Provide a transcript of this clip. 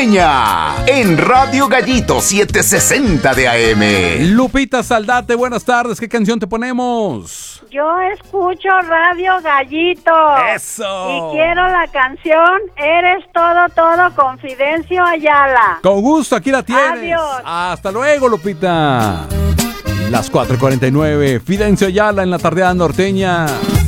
norteña en Radio Gallito 760 de AM. Lupita Saldate, buenas tardes. ¿Qué canción te ponemos? Yo escucho Radio Gallito. ¡Eso! Y quiero la canción Eres Todo, Todo con Fidencio Ayala. Con gusto, aquí la tienes. Adiós. Hasta luego, Lupita. Las 4:49, Fidencio Ayala en la tardeada norteña.